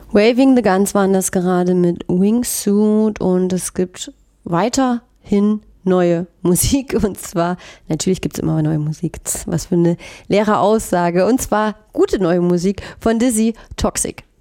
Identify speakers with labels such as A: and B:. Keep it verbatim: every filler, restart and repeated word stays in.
A: Waving the Guns waren das gerade mit Wingsuit und es gibt weiterhin neue Musik und zwar, natürlich gibt es immer neue Musik, was für eine leere Aussage, und zwar gute neue Musik von Dizzy Toxic.